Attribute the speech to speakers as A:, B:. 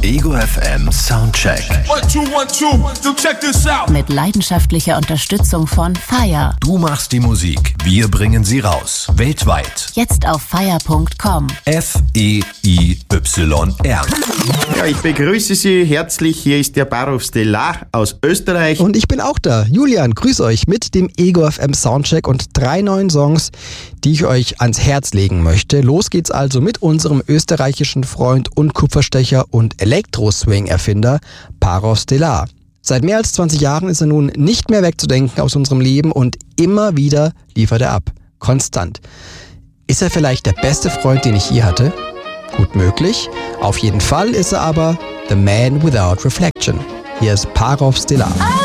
A: Ego FM Soundcheck.
B: 1, 2, 1, 2, so check this out.
C: Mit leidenschaftlicher Unterstützung von FIRE.
A: Du machst die Musik, wir bringen sie raus. Weltweit.
C: Jetzt auf FIRE.com.
A: FEIYR.
D: Ja, ich begrüße Sie herzlich. Hier ist der Parov Stellar aus Österreich.
E: Und ich bin auch da. Julian, grüß euch mit dem Ego FM Soundcheck und 3 neuen Songs, die ich euch ans Herz legen möchte. Los geht's also mit unserem österreichischen Freund und Kupferstecher und Elektro-Swing-Erfinder Parov Stellar. Seit mehr als 20 Jahren ist er nun nicht mehr wegzudenken aus unserem Leben und immer wieder liefert er ab. Konstant. Ist er vielleicht der beste Freund, den ich je hatte? Gut möglich. Auf jeden Fall ist er aber the man without reflection. Hier ist Parov Stellar.